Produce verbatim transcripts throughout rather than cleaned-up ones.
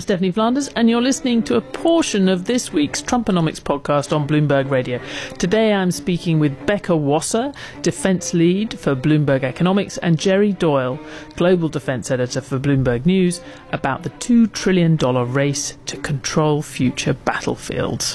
Stephanie Flanders, and you're listening to a portion of this week's Trumponomics podcast on Bloomberg Radio. Today I'm speaking with Becca Wasser, Defence Lead for Bloomberg Economics, and Jerry Doyle, Global Defence Editor for Bloomberg News, about the two trillion dollars race to control future battlefields.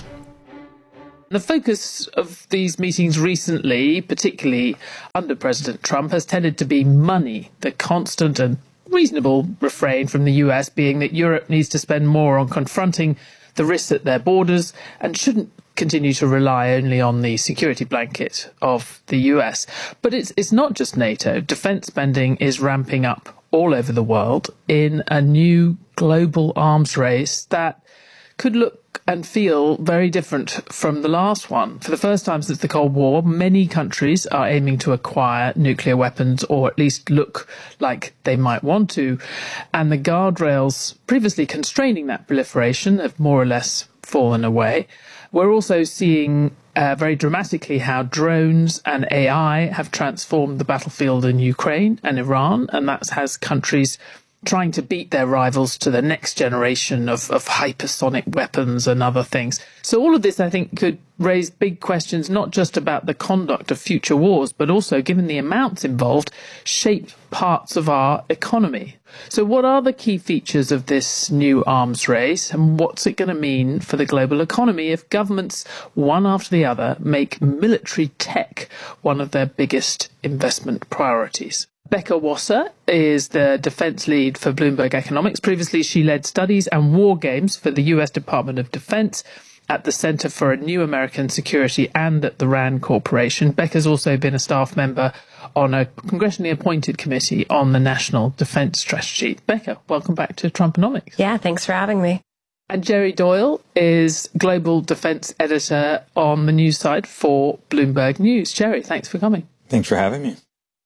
The focus of these meetings recently, particularly under President Trump, has tended to be money, the constant and reasonable refrain from the U S being that Europe needs to spend more on confronting the risks at their borders and shouldn't continue to rely only on the security blanket of the U S. But it's it's not just NATO. Defence spending is ramping up all over the world in a new global arms race that could look and feel very different from the last one. For the first time since the Cold War, many countries are aiming to acquire nuclear weapons, or at least look like they might want to. And the guardrails previously constraining that proliferation have more or less fallen away. We're also seeing uh, very dramatically how drones and A I have transformed the battlefield in Ukraine and Iran, and that has countries trying to beat their rivals to the next generation of, of hypersonic weapons and other things. So all of this, I think, could raise big questions, not just about the conduct of future wars, but also, given the amounts involved, shape parts of our economy. So what are the key features of this new arms race, and what's it going to mean for the global economy if governments, one after the other, make military tech one of their biggest investment priorities? Becca Wasser is the defence lead for Bloomberg Economics. Previously, she led studies and war games for the U S Department of Defense at the Center for a New American Security and at the RAND Corporation. Becca's also been a staff member on a congressionally appointed committee on the National Defence Strategy. Becca, welcome back to Trumponomics. Yeah, thanks for having me. And Jerry Doyle is Global Defence Editor on the news side for Bloomberg News. Jerry, thanks for coming. Thanks for having me.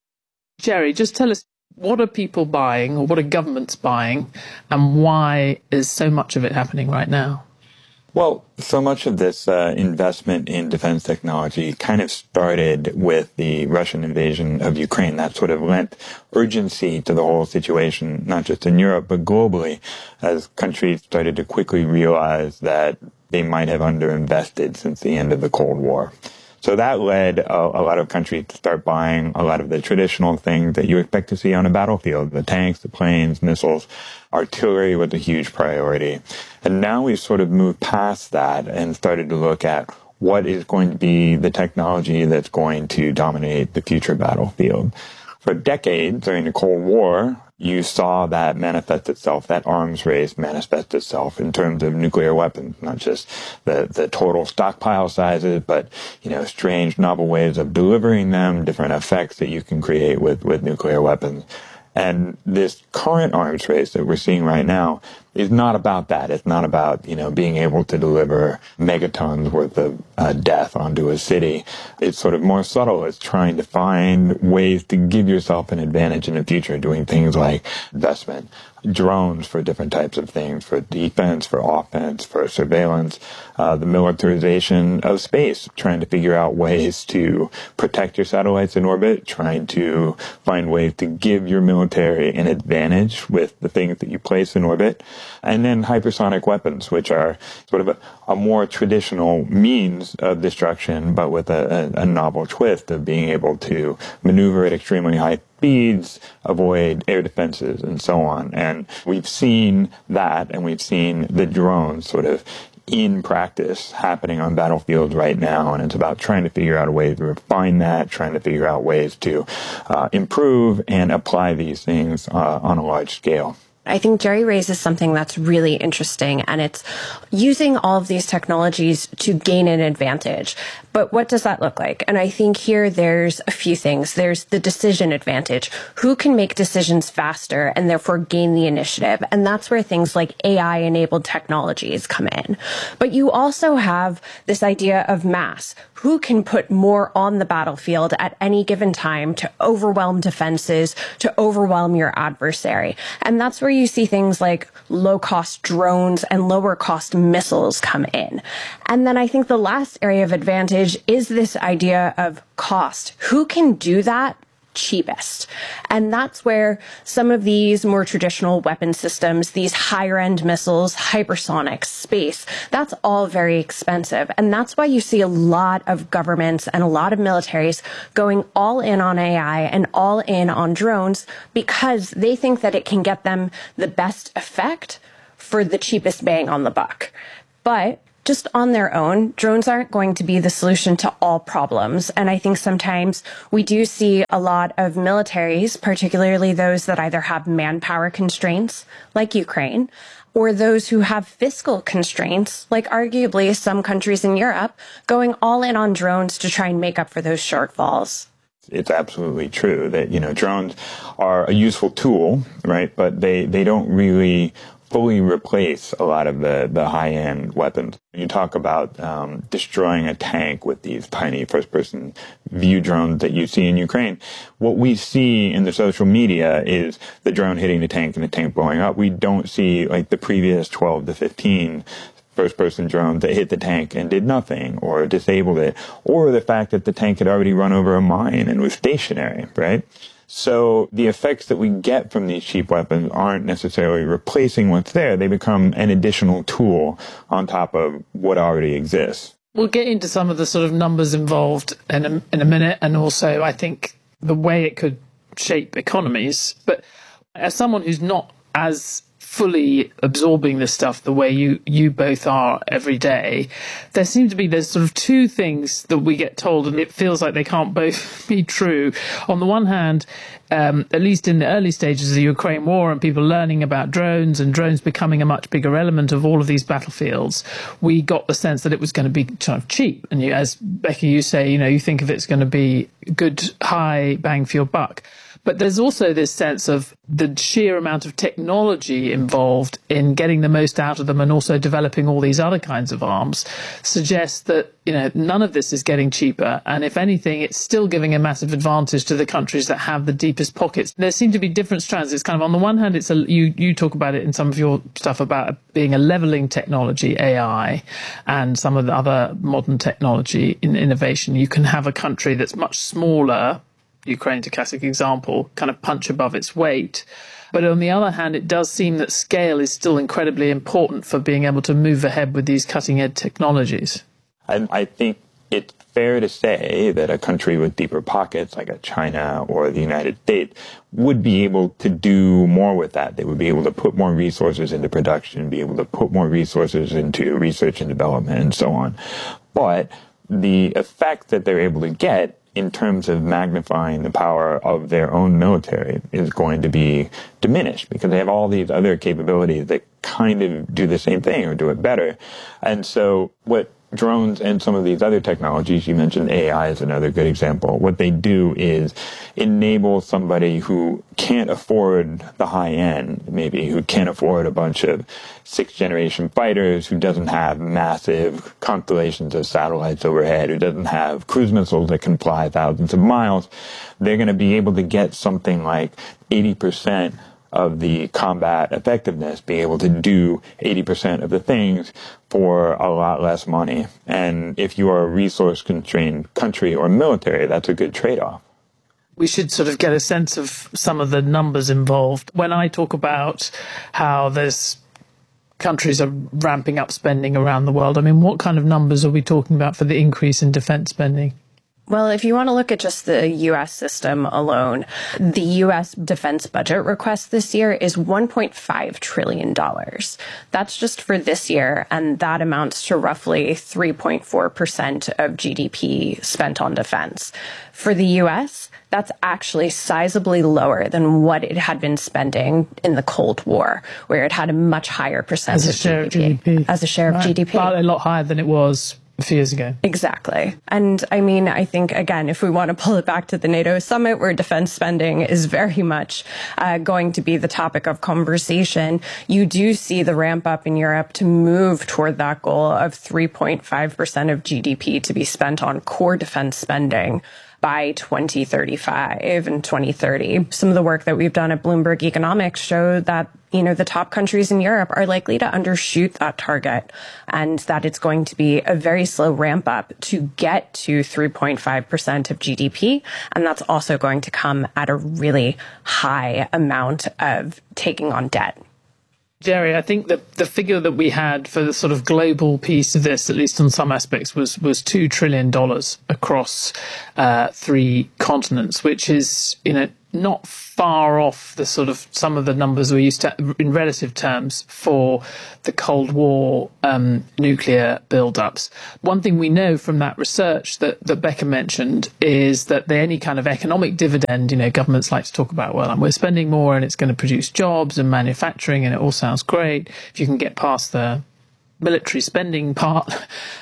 Jerry, just tell us, what are people buying, or what are governments buying, and why is so much of it happening right now? Well, so much of this uh, investment in defense technology kind of started with the Russian invasion of Ukraine. That sort of lent urgency to the whole situation, not just in Europe, but globally, as countries started to quickly realize that they might have underinvested since the end of the Cold War. So that led a, a lot of countries to start buying a lot of the traditional things that you expect to see on a battlefield. The tanks, the planes, missiles, artillery was a huge priority. And now we've sort of moved past that and started to look at what is going to be the technology that's going to dominate the future battlefield. For decades during the Cold War, you saw that manifest itself, that arms race manifest itself in terms of nuclear weapons, not just the, the total stockpile sizes, but, you know, strange, novel ways of delivering them, different effects that you can create with, with nuclear weapons. And this current arms race that we're seeing right now is not about that. It's not about, you know, being able to deliver megatons worth of uh, death onto a city. It's sort of more subtle. It's trying to find ways to give yourself an advantage in the future, doing things like investment, drones for different types of things, for defense, for offense, for surveillance, uh, the militarization of space, trying to figure out ways to protect your satellites in orbit, trying to find ways to give your military an advantage with the things that you place in orbit. And then hypersonic weapons, which are sort of a, a more traditional means of destruction, but with a, a, a novel twist of being able to maneuver at extremely high speeds, avoid air defenses, and so on. And we've seen that, and we've seen the drones sort of in practice happening on battlefields right now, and it's about trying to figure out a way to refine that, trying to figure out ways to uh, improve and apply these things uh, on a large scale. I think Jerry raises something that's really interesting, and it's using all of these technologies to gain an advantage. But what does that look like? And I think here there's a few things. There's the decision advantage. Who can make decisions faster and therefore gain the initiative? And that's where things like A I-enabled technologies come in. But you also have this idea of mass. Who can put more on the battlefield at any given time to overwhelm defenses, to overwhelm your adversary? And that's where you see things like low-cost drones and lower-cost missiles come in. And then I think the last area of advantage is this idea of cost. Who can do that cheapest. And that's where some of these more traditional weapon systems, these higher end missiles, hypersonics, space, that's all very expensive. And that's why you see a lot of governments and a lot of militaries going all in on A I and all in on drones because they think that it can get them the best effect for the cheapest bang on the buck. But just on their own, drones aren't going to be the solution to all problems. And I think sometimes we do see a lot of militaries, particularly those that either have manpower constraints, like Ukraine, or those who have fiscal constraints, like arguably some countries in Europe, going all in on drones to try and make up for those shortfalls. It's absolutely true that, you know, drones are a useful tool, right? But they, they don't really fully replace a lot of the, the high-end weapons. You talk about um, destroying a tank with these tiny first-person view drones that you see in Ukraine. What we see in the social media is the drone hitting the tank and the tank blowing up. We don't see, like, the previous twelve to fifteen first-person drones that hit the tank and did nothing or disabled it, or the fact that the tank had already run over a mine and was stationary, right? So the effects that we get from these cheap weapons aren't necessarily replacing what's there. They become an additional tool on top of what already exists. We'll get into some of the sort of numbers involved in a, in a minute, and also I think the way it could shape economies. But as someone who's not as fully absorbing this stuff the way you, you both are every day, there seem to be there's sort of two things that we get told, and it feels like they can't both be true. On the one hand, um, at least in the early stages of the Ukraine war and people learning about drones and drones becoming a much bigger element of all of these battlefields, we got the sense that it was going to be kind of cheap. And you, as Becca, you say, you know, you think of it's going to be good, high bang for your buck. But there's also this sense of the sheer amount of technology involved in getting the most out of them and also developing all these other kinds of arms suggests that, you know, none of this is getting cheaper. And if anything, it's still giving a massive advantage to the countries that have the deepest pockets. There seem to be different strands. It's kind of on the one hand, it's a, you, you talk about it in some of your stuff about being a leveling technology, A I, and some of the other modern technology in innovation. You can have a country that's much smaller, Ukraine's a classic example, kind of punch above its weight. But on the other hand, it does seem that scale is still incredibly important for being able to move ahead with these cutting-edge technologies. I, I think it's fair to say that a country with deeper pockets, like a China or the United States, would be able to do more with that. They would be able to put more resources into production, be able to put more resources into research and development, and so on. But the effect that they're able to get in terms of magnifying the power of their own military is going to be diminished because they have all these other capabilities that kind of do the same thing or do it better. And so what drones and some of these other technologies, you mentioned A I is another good example, what they do is enable somebody who can't afford the high end, maybe who can't afford a bunch of sixth generation fighters, who doesn't have massive constellations of satellites overhead, who doesn't have cruise missiles that can fly thousands of miles. They're going to be able to get something like eighty percent of the combat effectiveness, be able to do eighty percent of the things for a lot less money. And if you are a resource-constrained country or military, that's a good trade-off. We should sort of get a sense of some of the numbers involved. When I talk about how there's countries are ramping up spending around the world, I mean, what kind of numbers are we talking about for the increase in defense spending? Well, if you want to look at just the U S system alone, the U S defense budget request this year is one point five trillion dollars. That's just for this year, and that amounts to roughly three point four percent of G D P spent on defense. For the U S, that's actually sizably lower than what it had been spending in the Cold War, where it had a much higher percentage as a share of G D P. Of G D P. As a share right. of G D P. But a lot higher than it was a few years ago. Exactly. And I mean, I think, again, if we want to pull it back to the NATO summit, where defense spending is very much uh, going to be the topic of conversation, you do see the ramp up in Europe to move toward that goal of three point five percent of G D P to be spent on core defense spending by twenty thirty-five and twenty thirty. Some of the work that we've done at Bloomberg Economics show that you know, the top countries in Europe are likely to undershoot that target, and that it's going to be a very slow ramp up to get to three point five percent of G D P. And that's also going to come at a really high amount of taking on debt. Jerry, I think that the figure that we had for the sort of global piece of this, at least on some aspects, was was two trillion dollars across uh, three continents, which is, you know, not far off the sort of some of the numbers we're used to in relative terms for the Cold War um, nuclear build-ups. One thing we know from that research that, that Becca mentioned is that the, any kind of economic dividend, you know, governments like to talk about, well, we're spending more and it's going to produce jobs and manufacturing and it all sounds great if you can get past the military spending part.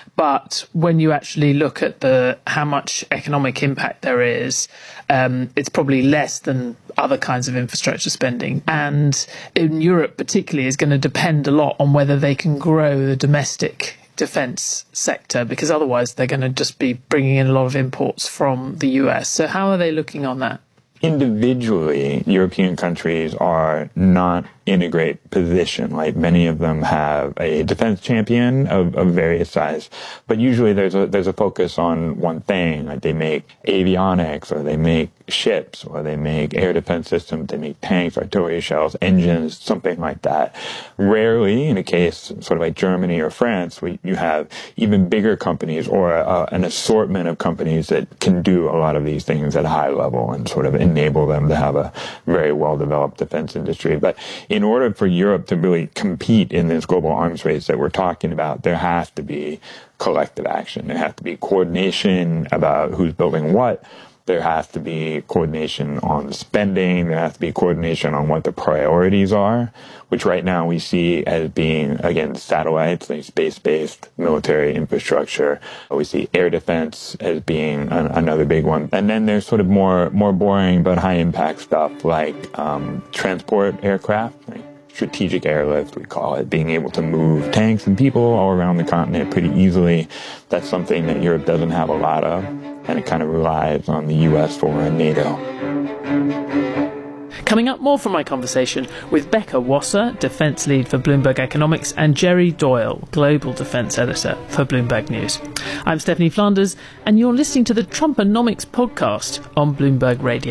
But when you actually look at the how much economic impact there is, um, it's probably less than other kinds of infrastructure spending. And in Europe particularly is going to depend a lot on whether they can grow the domestic defence sector, because otherwise they're going to just be bringing in a lot of imports from the U S. So how are they looking on that? Individually, European countries are not in a great position. Like, many of them have a defense champion of, of various size, but usually there's a there's a focus on one thing. Like, they make avionics, or they make ships, or they make air defense systems, they make tanks, artillery shells, engines, something like that. Rarely, in a case sort of like Germany or France, we, you have even bigger companies or uh, an assortment of companies that can do a lot of these things at a high level and sort of enable them to have a very well-developed defense industry. But in order for Europe to really compete in this global arms race that we're talking about, there has to be collective action. There has to be coordination about who's building what. There has to be coordination on spending. There has to be coordination on what the priorities are, which right now we see as being, again, satellites, like space-based military infrastructure. We see air defense as being an, another big one. And then there's sort of more more boring but high-impact stuff like um, transport aircraft, like strategic airlift, we call it, being able to move tanks and people all around the continent pretty easily. That's something that Europe doesn't have a lot of, and it kind of relies on the U S for and NATO. Coming up, more from my conversation with Becca Wasser, Defence Lead for Bloomberg Economics, and Jerry Doyle, Global Defence Editor for Bloomberg News. I'm Stephanie Flanders, and you're listening to the Trumponomics podcast on Bloomberg Radio.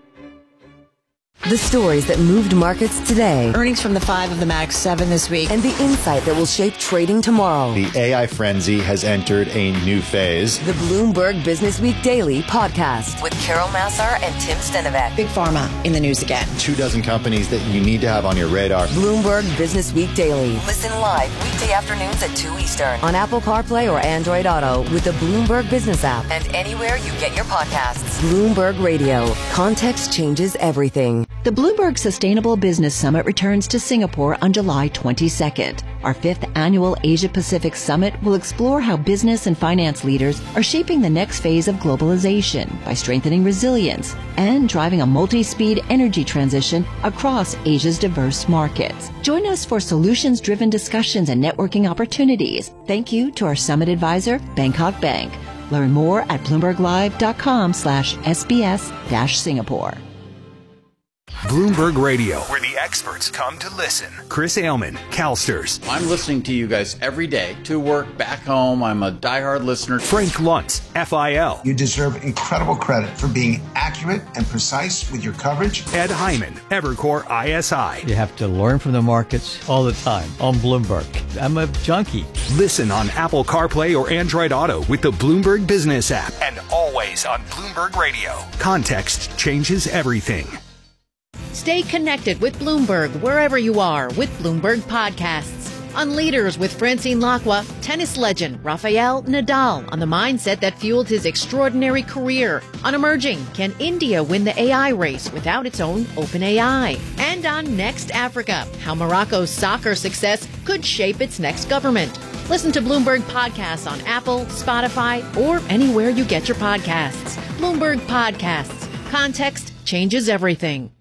The stories that moved markets today. Earnings from the five of the Max seven this week. And the insight that will shape trading tomorrow. The A I frenzy has entered a new phase. The Bloomberg Business Week Daily podcast with Carol Massar and Tim Stenovec. Big Pharma in the news again. Two dozen companies that you need to have on your radar. Bloomberg Business Week Daily. Listen live weekday afternoons at two Eastern on Apple CarPlay or Android Auto with the Bloomberg Business app and anywhere you get your podcasts. Bloomberg Radio. Context changes everything. The Bloomberg Sustainable Business Summit returns to Singapore on July twenty-second. Our fifth annual Asia-Pacific Summit will explore how business and finance leaders are shaping the next phase of globalization by strengthening resilience and driving a multi-speed energy transition across Asia's diverse markets. Join us for solutions-driven discussions and networking opportunities. Thank you to our summit advisor, Bangkok Bank. Learn more at bloomberglive.com slash SBS dash Singapore. Bloomberg Radio, where the experts come to listen. Chris Ailman, CalSTRS. I'm listening to you guys every day, to work, back home. I'm a diehard listener. Frank Luntz, F I L. You deserve incredible credit for being accurate and precise with your coverage. Ed Hyman, Evercore I S I. You have to learn from the markets all the time on Bloomberg. I'm a junkie. Listen on Apple CarPlay or Android Auto with the Bloomberg Business app, and always on Bloomberg Radio. Context changes everything. Stay connected with Bloomberg wherever you are with Bloomberg Podcasts. On Leaders with Francine Lacqua, tennis legend Rafael Nadal on the mindset that fueled his extraordinary career. On Emerging, can India win the A I race without its own open A I? And on Next Africa, how Morocco's soccer success could shape its next government. Listen to Bloomberg Podcasts on Apple, Spotify, or anywhere you get your podcasts. Bloomberg Podcasts. Context changes everything.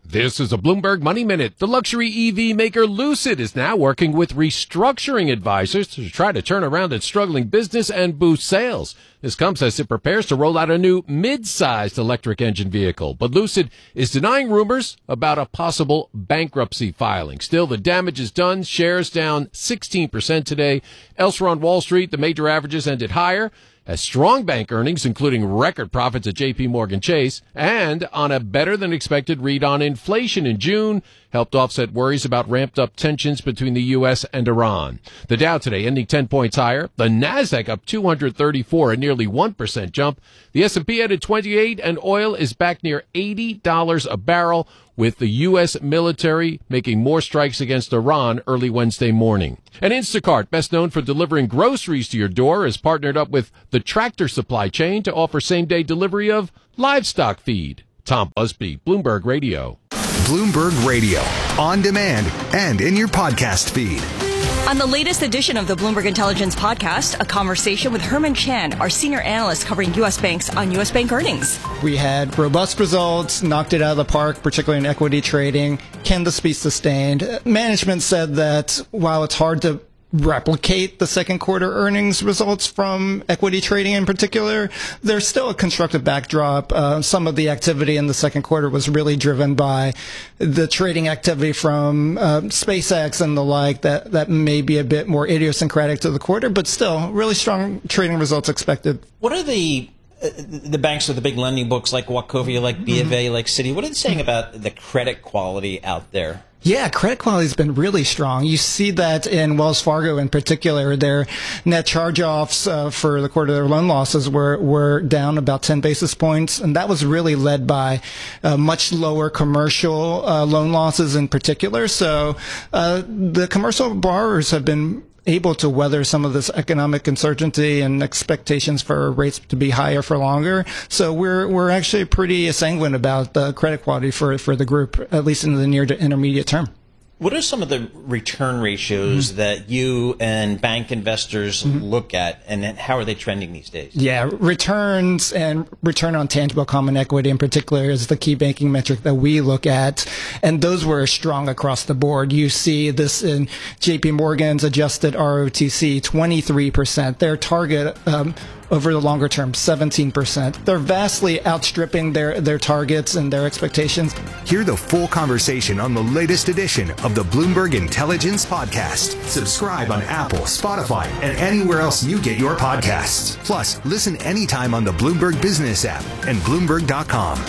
This is a Bloomberg Money Minute. The luxury E V maker Lucid is now working with restructuring advisors to try to turn around its struggling business and boost sales. This comes as it prepares to roll out a new mid-sized electric engine vehicle. But Lucid is denying rumors about a possible bankruptcy filing. Still, the damage is done. Shares down sixteen percent today. Elsewhere on Wall Street, the major averages ended higher, as strong bank earnings, including record profits at J P Morgan Chase, and on a better-than-expected read on inflation in June, helped offset worries about ramped-up tensions between the U S and Iran. The Dow today ending ten points higher. The Nasdaq up two hundred thirty-four, a nearly one percent jump. The S and P added twenty-eight, and oil is back near eighty dollars a barrel, with the U S military making more strikes against Iran early Wednesday morning. And Instacart, best known for delivering groceries to your door, has partnered up with the Tractor Supply Chain to offer same-day delivery of livestock feed. Tom Busby, Bloomberg Radio. Bloomberg Radio, on demand and in your podcast feed. On the latest edition of the Bloomberg Intelligence Podcast, a conversation with Herman Chan, our senior analyst covering U S banks on U S bank earnings. We had robust results, knocked it out of the park, particularly in equity trading. Can this be sustained? Management said that while it's hard to replicate the second quarter earnings results from equity trading in particular, there's still a constructive backdrop. Uh, some of the activity in the second quarter was really driven by the trading activity from uh, SpaceX and the like that, that may be a bit more idiosyncratic to the quarter, but still really strong trading results expected. What are the uh, the banks with the big lending books like Wachovia, like B of A, mm-hmm. like Citi, what are they saying about the credit quality out there? Yeah, credit quality has been really strong. You see that in Wells Fargo in particular. Their net charge-offs uh, for the quarter, their loan losses were, were down about ten basis points, and that was really led by uh, much lower commercial uh, loan losses in particular. So uh, the commercial borrowers have been able to weather some of this economic uncertainty and expectations for rates to be higher for longer. So we're we're actually pretty sanguine about the credit quality for for the group, at least in the near to intermediate term. What are some of the return ratios mm-hmm. that you and bank investors mm-hmm. look at, and how are they trending these days? Yeah, returns and return on tangible common equity in particular is the key banking metric that we look at, and those were strong across the board. You see this in J P Morgan's adjusted R O T C, twenty-three percent. Their target um, over the longer term, seventeen percent. They're vastly outstripping their, their targets and their expectations. Hear the full conversation on the latest edition of the Bloomberg Intelligence Podcast. Subscribe on Apple, Spotify, and anywhere else you get your podcasts. Plus, listen anytime on the Bloomberg Business app and Bloomberg dot com.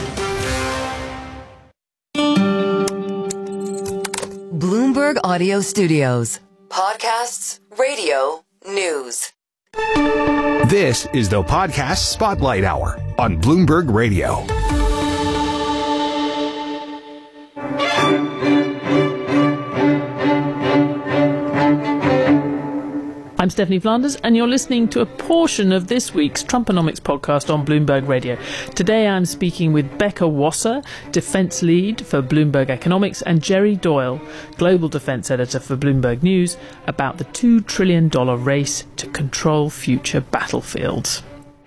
Bloomberg Audio Studios. Podcasts, radio, news. This is the Podcast Spotlight Hour on Bloomberg Radio. I'm Stephanie Flanders, and you're listening to a portion of this week's Trumponomics podcast on Bloomberg Radio. Today I'm speaking with Becca Wasser, defense lead for Bloomberg Economics, and Jerry Doyle, global defense editor for Bloomberg News, about the two trillion dollars race to control future battlefields.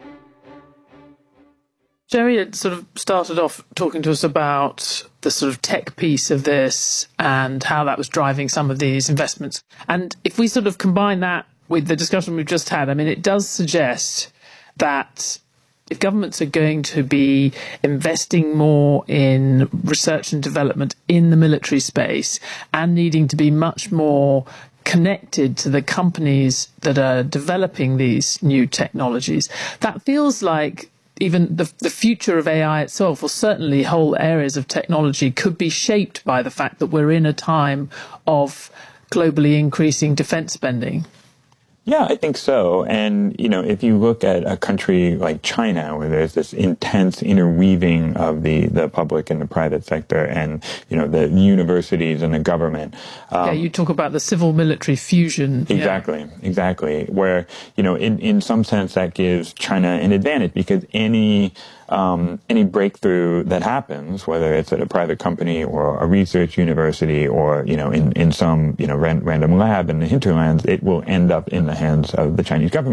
Jerry had sort of started off talking to us about the sort of tech piece of this and how that was driving some of these investments. And if we sort of combine that with the discussion we've just had, I mean, it does suggest that if governments are going to be investing more in research and development in the military space and needing to be much more connected to the companies that are developing these new technologies, that feels like even the, the future of A I itself, or certainly whole areas of technology, could be shaped by the fact that we're in a time of globally increasing defense spending. Yeah, I think so. And, you know, if you look at a country like China, where there's this intense interweaving of the, the public and the private sector and, you know, the universities and the government. Um, yeah, you talk about the civil-military fusion. Exactly, yeah. exactly. Where, you know, in, in some sense that gives China an advantage, because any Um, any breakthrough that happens, whether it's at a private company or a research university or, you know, in, in some, you know, ran, random lab in the hinterlands, it will end up in the hands of the Chinese government.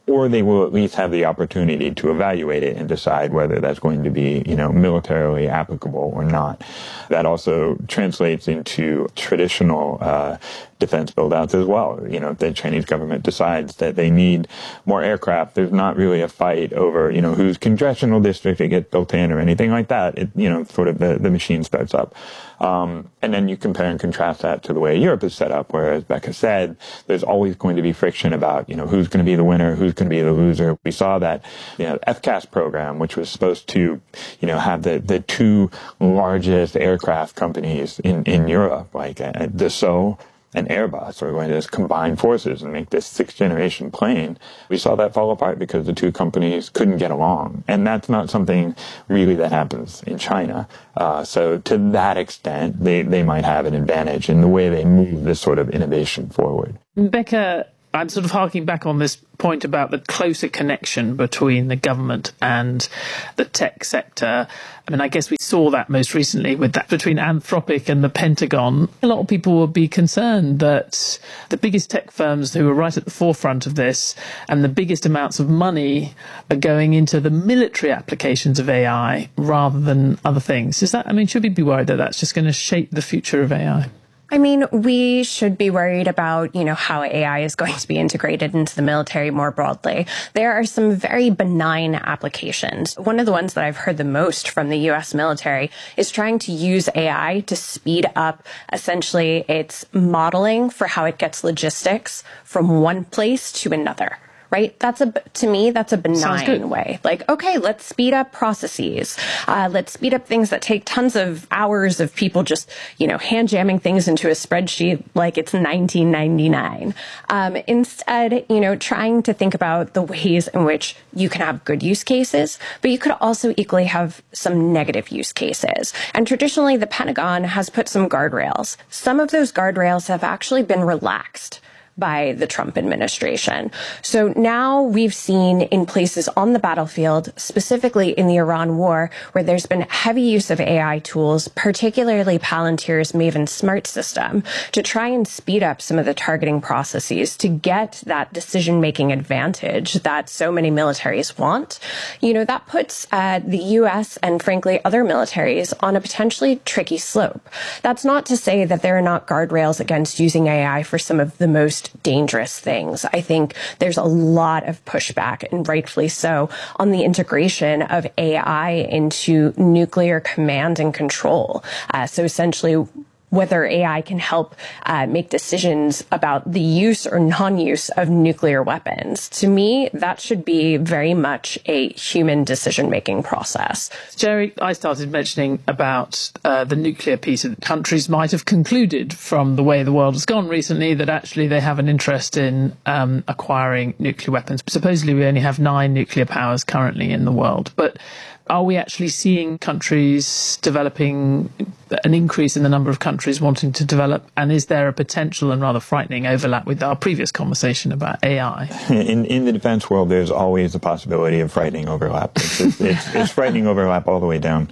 or they will at least have the opportunity to evaluate it and decide whether that's going to be, you know, militarily applicable or not. That also translates into traditional uh, defense build-outs as well. You know, if the Chinese government decides that they need more aircraft, there's not really a fight over, you know, whose congressional district it gets built in or anything like that. It, you know, sort of the, the machine starts up. Um, and then you compare and contrast that to the way Europe is set up, where, as Becca said, there's always going to be friction about, you know, who's going to be the winner, who's going to be the loser. We saw that, you know, F CAS program, which was supposed to, you know, have the, the two largest aircraft companies in, in Europe, like uh, Dassault and Airbus, are going to just combine forces and make this sixth generation plane. We saw that fall apart because the two companies couldn't get along. And that's not something really that happens in China. Uh, so to that extent, they, they might have an advantage in the way they move this sort of innovation forward. Becca, I'm sort of harking back on this point about the closer connection between the government and the tech sector. I mean, I guess we saw that most recently with that between Anthropic and the Pentagon. A lot of people would be concerned that the biggest tech firms who are right at the forefront of this and the biggest amounts of money are going into the military applications of A I rather than other things. Is that, I mean, should we be worried that that's just going to shape the future of A I? I mean, we should be worried about, you know, how A I is going to be integrated into the military more broadly. There are some very benign applications. One of the ones that I've heard the most from the U S military is trying to use A I to speed up essentially its modeling for how it gets logistics from one place to another. Right? That's a, to me, that's a benign way. Like, okay, let's speed up processes. Uh, let's speed up things that take tons of hours of people just, you know, hand jamming things into a spreadsheet like it's nineteen ninety-nine. Um, instead, you know, trying to think about the ways in which you can have good use cases, but you could also equally have some negative use cases. And traditionally, the Pentagon has put some guardrails. Some of those guardrails have actually been relaxed by the Trump administration. So now we've seen in places on the battlefield, specifically in the Iran war, where there's been heavy use of A I tools, particularly Palantir's Maven Smart system, to try and speed up some of the targeting processes to get that decision-making advantage that so many militaries want. You know, that puts uh, the U S and frankly other militaries on a potentially tricky slope. That's not to say that there are not guardrails against using A I for some of the most dangerous things. I think there's a lot of pushback, and rightfully so, on the integration of A I into nuclear command and control. Uh, so essentially, whether A I can help uh, make decisions about the use or non-use of nuclear weapons. To me, that should be very much a human decision-making process. Jerry, I started mentioning about uh, the nuclear piece of countries might have concluded from the way the world has gone recently that actually they have an interest in um, acquiring nuclear weapons. Supposedly we only have nine nuclear powers currently in the world, but are we actually seeing countries developing, an increase in the number of countries wanting to develop? And is there a potential and rather frightening overlap with our previous conversation about A I? In, in the defense world, there's always the possibility of frightening overlap. It's, it's, it's, it's frightening overlap all the way down.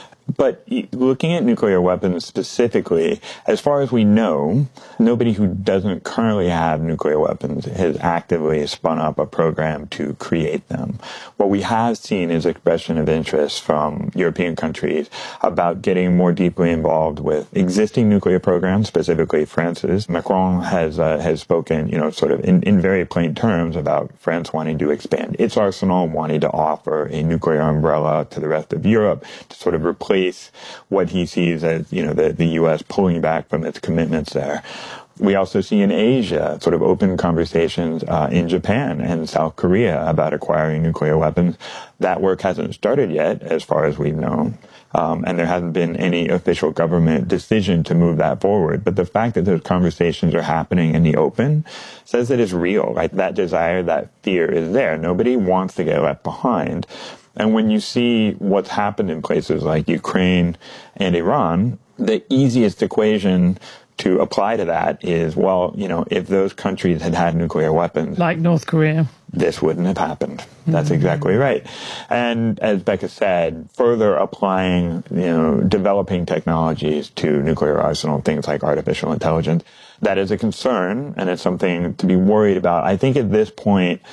But looking at nuclear weapons specifically, as far as we know, nobody who doesn't currently have nuclear weapons has actively spun up a program to create them. What we have seen is expression of interest from European countries about getting more deeply involved with existing nuclear programs, specifically France's. Macron has uh, has spoken, you know, sort of in, in very plain terms about France wanting to expand its arsenal, wanting to offer a nuclear umbrella to the rest of Europe to sort of replace what he sees as, you know, the, the U S pulling back from its commitments there. We also see in Asia sort of open conversations uh, in Japan and South Korea about acquiring nuclear weapons. That work hasn't started yet, as far as we've known. Um, and there hasn't been any official government decision to move that forward. But the fact that those conversations are happening in the open says that it's real, right? That desire, that fear is there. Nobody wants to get left behind. And when you see what's happened in places like Ukraine and Iran, the easiest equation to apply to that is, well, you know, if those countries had had nuclear weapons, like North Korea, this wouldn't have happened. That's mm-hmm. exactly right. And as Becca said, further applying, you know, developing technologies to nuclear arsenal, things like artificial intelligence, that is a concern, and it's something to be worried about. I think at this point,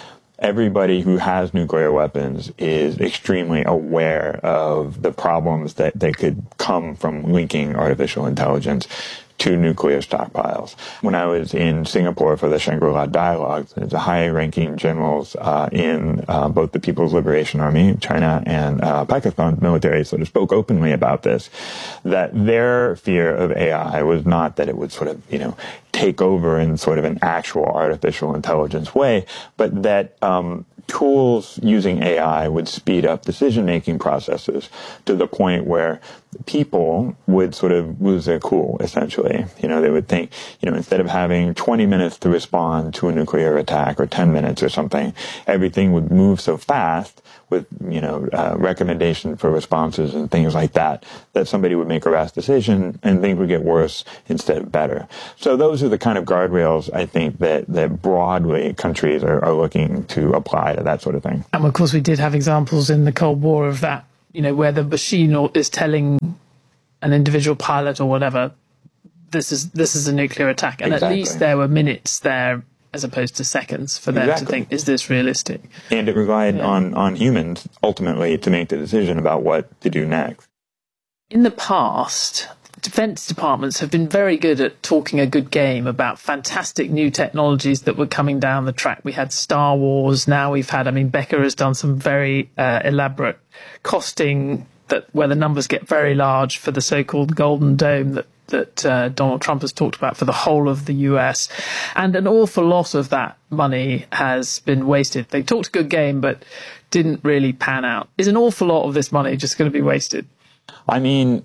everybody who has nuclear weapons is extremely aware of the problems that, that could come from linking artificial intelligence to nuclear stockpiles. When I was in Singapore for the Shangri-La Dialogue, the high-ranking generals uh, in uh, both the People's Liberation Army, China, and uh, Pakistan's military sort of spoke openly about this, that their fear of A I was not that it would sort of, you know, take over in sort of an actual artificial intelligence way, but that um, tools using A I would speed up decision-making processes to the point where people would sort of lose their cool, essentially. You know, they would think, you know, instead of having twenty minutes to respond to a nuclear attack or ten minutes or something, everything would move so fast with, you know, uh, recommendations for responses and things like that, that somebody would make a rash decision and things would get worse instead of better. So those are the kind of guardrails, I think, that, that broadly countries are, are looking to apply to that sort of thing. And of course, we did have examples in the Cold War of that, you know, where the machine is telling an individual pilot or whatever, this is this is a nuclear attack. And exactly. At least there were minutes there as opposed to seconds for them exactly. to think, is this realistic? And it relied yeah. on, on humans, ultimately, to make the decision about what to do next. In the past, defense departments have been very good at talking a good game about fantastic new technologies that were coming down the track. We had Star Wars, now we've had, I mean, Becker has done some very uh, elaborate costing that where the numbers get very large for the so-called Golden Dome that that uh, Donald Trump has talked about for the whole of the U S. And an awful lot of that money has been wasted. They talked a good game, but didn't really pan out. Is an awful lot of this money just going to be wasted? I mean,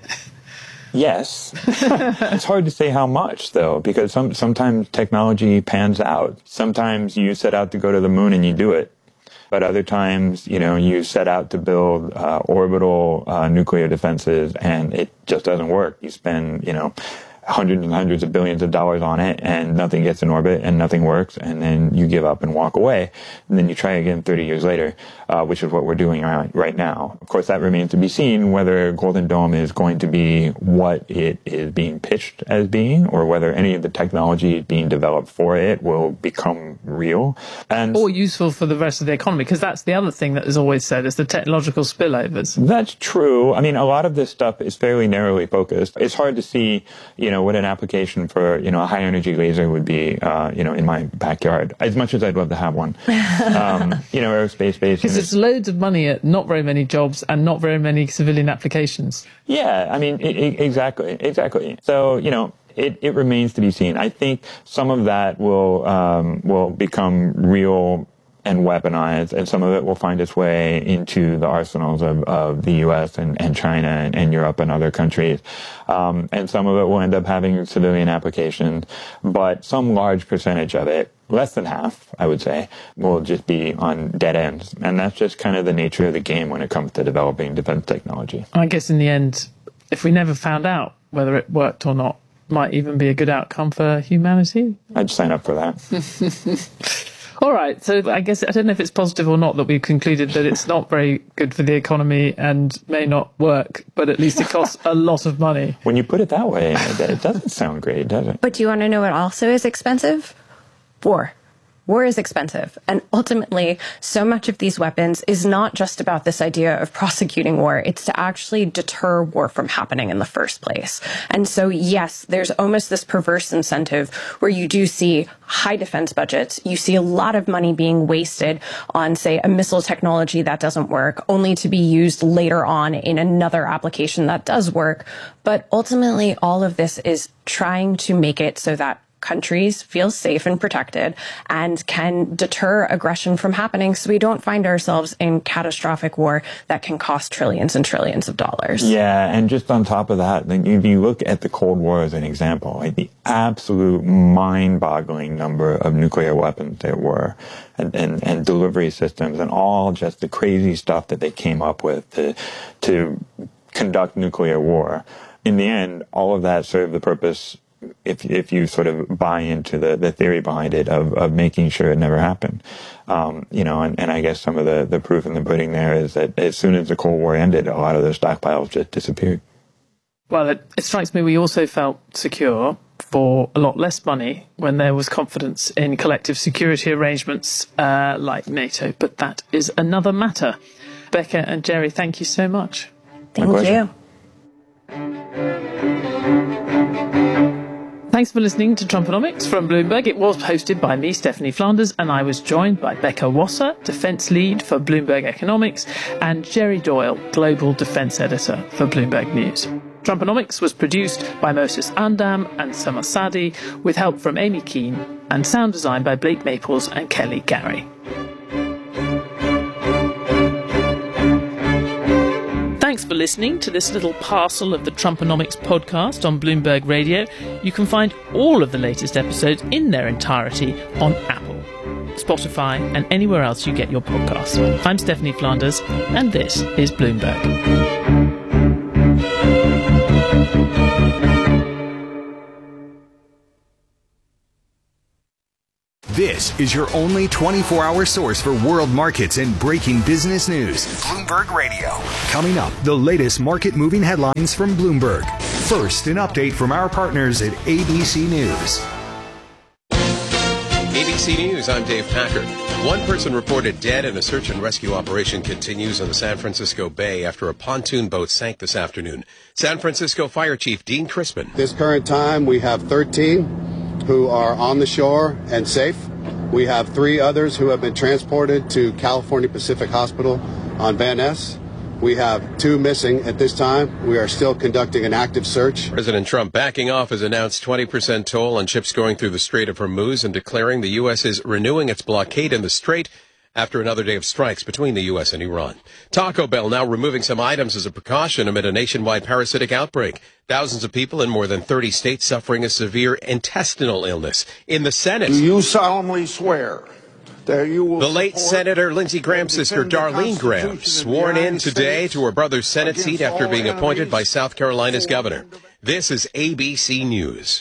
yes. It's hard to say how much, though, because some, sometimes technology pans out. Sometimes you set out to go to the moon and you do it. But other times, you know, you set out to build uh, orbital uh, nuclear defenses and it just doesn't work. You spend, you know, hundreds and hundreds of billions of dollars on it and nothing gets in orbit and nothing works, and then you give up and walk away, and then you try again thirty years later, uh, which is what we're doing right, right now. Of course, that remains to be seen whether Golden Dome is going to be what it is being pitched as being, or whether any of the technology being developed for it will become real. And or useful for the rest of the economy, because that's the other thing that is always said, is the technological spillovers. That's true. I mean, a lot of this stuff is fairly narrowly focused. It's hard to see, you know, what an application for, you know, a high energy laser would be, uh, you know, in my backyard, as much as I'd love to have one. Um, you know, aerospace based. Because it's loads of money at not very many jobs and not very many civilian applications. Yeah, I mean, it, it, exactly, exactly. So, you know, it, it remains to be seen. I think some of that will, um, will become real and weaponized, and some of it will find its way into the arsenals of, of the U S and, and China and, and Europe and other countries. Um, and some of it will end up having civilian applications, but some large percentage of it, less than half, I would say, will just be on dead ends. And that's just kind of the nature of the game when it comes to developing defense technology. I guess in the end, if we never found out whether it worked or not, might even be a good outcome for humanity. I'd sign up for that. All right, so I guess I don't know if it's positive or not that we've concluded that it's not very good for the economy and may not work, but at least it costs a lot of money. When you put it that way, it doesn't sound great, does it? But do you want to know what also is expensive? War. War is expensive. And ultimately, so much of these weapons is not just about this idea of prosecuting war. It's to actually deter war from happening in the first place. And so, yes, there's almost this perverse incentive where you do see high defense budgets. You see a lot of money being wasted on, say, a missile technology that doesn't work, only to be used later on in another application that does work. But ultimately, all of this is trying to make it so that countries feel safe and protected and can deter aggression from happening so we don't find ourselves in catastrophic war that can cost trillions and trillions of dollars. Yeah, and just on top of that, if you look at the Cold War as an example, like the absolute mind-boggling number of nuclear weapons there were, and, and, and delivery systems, and all just the crazy stuff that they came up with to, to conduct nuclear war. In the end, all of that served the purpose, if if you sort of buy into the, the theory behind it, of, of making sure it never happened. Um, you know, and, and I guess some of the, the proof in the pudding there is that as soon as the Cold War ended, a lot of those stockpiles just disappeared. Well, it, it strikes me we also felt secure for a lot less money when there was confidence in collective security arrangements uh, like NATO. But that is another matter. Becca and Jerry, thank you so much. Thank you. Thanks for listening to Trumponomics from Bloomberg. It was hosted by me, Stephanie Flanders, and I was joined by Becca Wasser, Defence Lead for Bloomberg Economics, and Jerry Doyle, Global Defence Editor for Bloomberg News. Trumponomics was produced by Moses Andam and Summer Sadi, with help from Amy Keane, and sound design by Blake Maples and Kelly Gary. Thanks for listening to this little parcel of the Trumponomics podcast on Bloomberg Radio. You can find all of the latest episodes in their entirety on Apple, Spotify, and anywhere else you get your podcasts. I'm Stephanie Flanders, and this is Bloomberg. This is your only twenty-four hour source for world markets and breaking business news. Bloomberg Radio. Coming up, the latest market-moving headlines from Bloomberg. First, an update from our partners at A B C News. A B C News, I'm Dave Packer. One person reported dead and a search and rescue operation continues on the San Francisco Bay after a pontoon boat sank this afternoon. San Francisco Fire Chief Dean Crispin. This current time, we have thirteen who are on the shore and safe. We have three others who have been transported to California Pacific Hospital on Van Ness. We have two missing at this time. We are still conducting an active search. President Trump backing off has announced twenty percent toll on ships going through the Strait of Hormuz and declaring the U S is renewing its blockade in the Strait after another day of strikes between the U S and Iran. Taco Bell now removing some items as a precaution amid a nationwide parasitic outbreak. Thousands of people in more than thirty states suffering a severe intestinal illness. In the Senate, do you solemnly swear that you will the late Senator Lindsey Graham's sister Darlene Graham sworn in today to her brother's Senate seat after being appointed by South Carolina's governor. This is A B C News.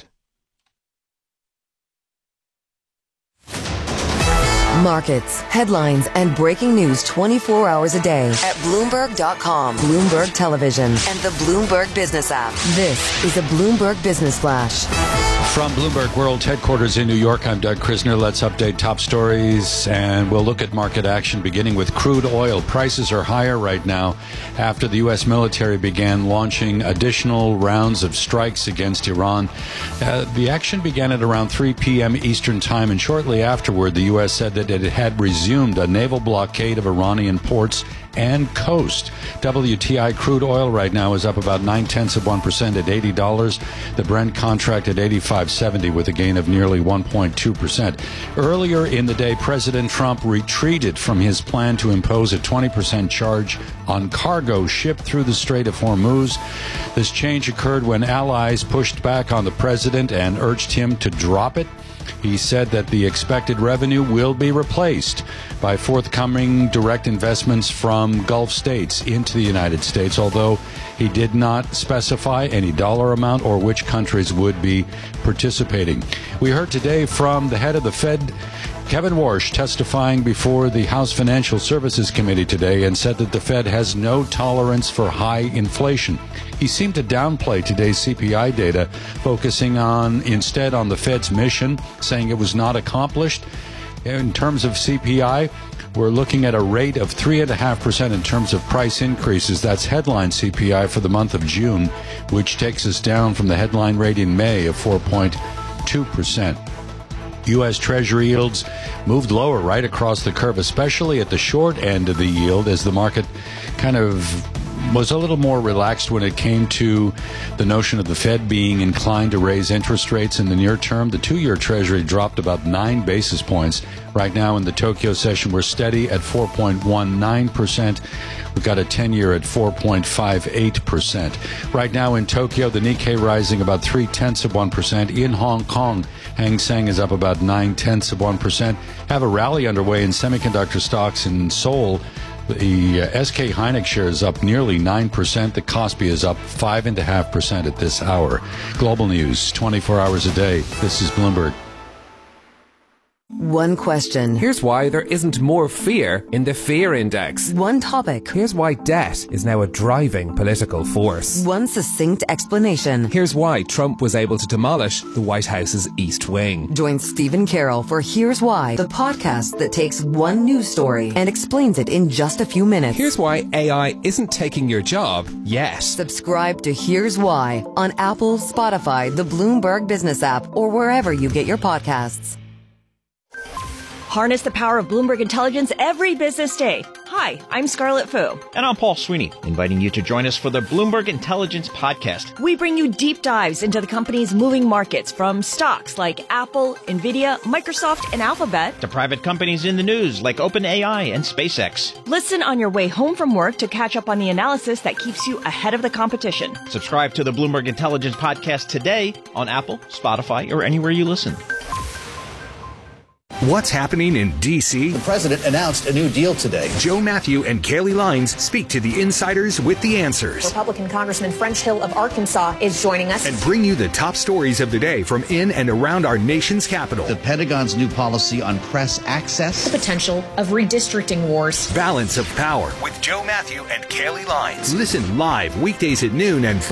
Markets, headlines, and breaking news twenty-four hours a day at Bloomberg dot com, Bloomberg Television, and the Bloomberg Business app. This is a Bloomberg Business Flash. From Bloomberg World Headquarters in New York, I'm Doug Krisner. Let's update top stories, and we'll look at market action, beginning with crude oil. Prices are higher right now after the U S military began launching additional rounds of strikes against Iran. Uh, the action began at around three p.m. Eastern Time, and shortly afterward, the U S said that it had resumed a naval blockade of Iranian ports and coast. W T I crude oil right now is up about nine-tenths of one percent at eighty dollars. The Brent contract at eighty-five seventy with a gain of nearly one point two percent. Earlier in the day, President Trump retreated from his plan to impose a twenty percent charge on cargo shipped through the Strait of Hormuz. This change occurred when allies pushed back on the president and urged him to drop it. He said that the expected revenue will be replaced by forthcoming direct investments from Gulf states into the United States, although he did not specify any dollar amount or which countries would be participating. We heard today from the head of the Fed, Kevin Warsh, testifying before the House Financial Services Committee today, and said that the Fed has no tolerance for high inflation. He seemed to downplay today's C P I data, focusing on instead on the Fed's mission, saying it was not accomplished. In terms of C P I, we're looking at a rate of three point five percent in terms of price increases. That's headline C P I for the month of June, which takes us down from the headline rate in May of four point two percent. U S. Treasury yields moved lower right across the curve, especially at the short end of the yield, as the market kind of was a little more relaxed when it came to the notion of the Fed being inclined to raise interest rates in the near term. The two-year Treasury dropped about nine basis points. Right now in the Tokyo session, we're steady at four point one nine percent. We've got a ten-year at four point five eight percent. Right now in Tokyo, the Nikkei rising about three-tenths of one percent. In Hong Kong, Hang Seng is up about nine-tenths of one percent. Have a rally underway in semiconductor stocks in Seoul. The uh, S K Hynix share is up nearly nine percent. The Kospi is up five point five percent at this hour. Global news, twenty-four hours a day. This is Bloomberg. One question. Here's why there isn't more fear in the fear index. One topic. Here's why debt is now a driving political force. One succinct explanation. Here's why Trump was able to demolish the White House's East Wing. Join Stephen Carroll for Here's Why, the podcast that takes one news story and explains it in just a few minutes. Here's why A I isn't taking your job yet. Subscribe to Here's Why on Apple, Spotify, the Bloomberg Business app, or wherever you get your podcasts. Harness the power of Bloomberg Intelligence every business day. Hi, I'm Scarlett Fu. And I'm Paul Sweeney, inviting you to join us for the Bloomberg Intelligence Podcast. We bring you deep dives into the company's moving markets, from stocks like Apple, Nvidia, Microsoft, and Alphabet, to private companies in the news like OpenAI and SpaceX. Listen on your way home from work to catch up on the analysis that keeps you ahead of the competition. Subscribe to the Bloomberg Intelligence Podcast today on Apple, Spotify, or anywhere you listen. What's happening in D C? The president announced a new deal today. Joe Matthew and Kaylee Lines speak to the insiders with the answers. Republican Congressman French Hill of Arkansas is joining us. And bring you the top stories of the day from in and around our nation's capital. The Pentagon's new policy on press access. The potential of redistricting wars. Balance of Power with Joe Matthew and Kaylee Lines. Listen live weekdays at noon and